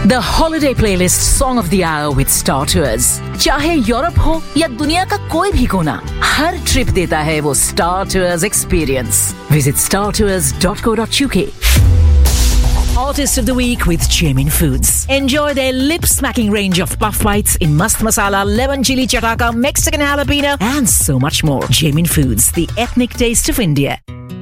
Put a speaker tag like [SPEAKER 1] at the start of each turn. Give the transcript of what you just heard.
[SPEAKER 1] The holiday playlist song of the hour with Star Tours. चाहे Europe हो या दुनिया का कोई भी कोना, हर ट्रिप देता है वो Star Tours experience. Visit startours.co.uk. Artist of the Week with Jamin Foods. Enjoy their lip-smacking range of puff bites in mast masala, lemon chili chataka, Mexican jalapeno, and so much more. Jamin Foods, the ethnic taste of India.